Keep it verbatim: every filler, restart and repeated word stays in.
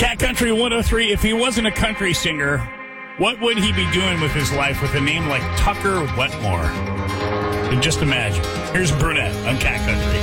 Cat Country one oh three, if he wasn't a country singer, what would he be doing with his life with a name like Tucker Wetmore? And just imagine. Here's Brunette on Cat Country.